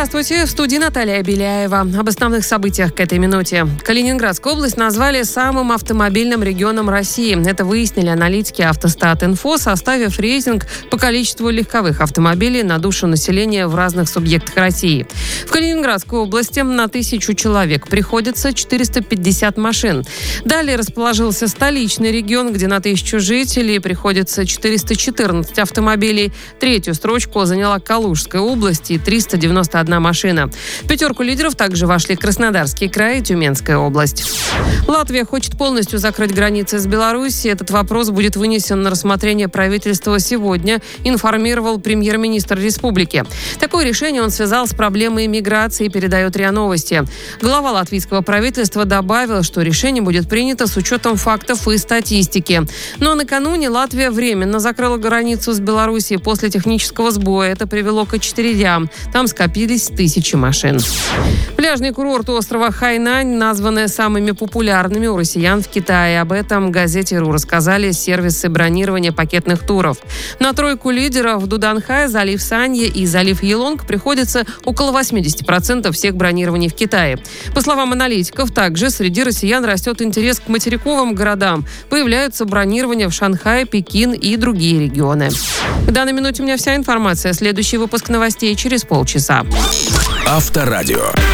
Здравствуйте, в студии Наталья Беляева. Об основных событиях к этой минуте. Калининградскую область назвали самым автомобильным регионом России. Это выяснили аналитики Автостат.Инфо, составив рейтинг по количеству легковых автомобилей на душу населения в разных субъектах России. В Калининградской области на 1000 человек приходится 450 машин. Далее расположился столичный регион, где на 1000 жителей приходится 414 автомобилей. Третью строчку заняла Калужская область и 391 машина. В пятерку лидеров также вошли Краснодарский край и Тюменская область. Латвия хочет полностью закрыть границы с Белоруссией. Этот вопрос будет вынесен на рассмотрение правительства сегодня, информировал премьер-министр республики. Такое решение он связал с проблемой миграции, передает РИА Новости. Глава латвийского правительства добавил, что решение будет принято с учетом фактов и статистики. Но накануне Латвия временно закрыла границу с Белоруссией после технического сбоя. Это привело к очередям. Там скопились тысячи машин. Пляжный курорт острова Хайнань названы самыми популярными у россиян в Китае. Об этом газете РУ рассказали сервисы бронирования пакетных туров. На тройку лидеров Дуданхай, залив Санье и залив Елонг приходится около 80% всех бронирований в Китае. По словам аналитиков, также среди россиян растет интерес к материковым городам. Появляются бронирования в Шанхае, Пекин и другие регионы. В данной минуте у меня вся информация. Следующий выпуск новостей через полчаса. Авторадио.